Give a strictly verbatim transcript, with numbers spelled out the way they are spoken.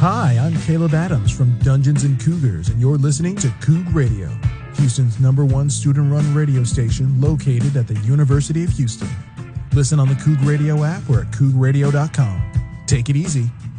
Hi, I'm Caleb Adams from Dungeons and Cougars, and you're listening to Coug Radio, Houston's number one student-run radio station located at the University of Houston. Listen on the Coug Radio app or at coug radio dot com. Take it easy.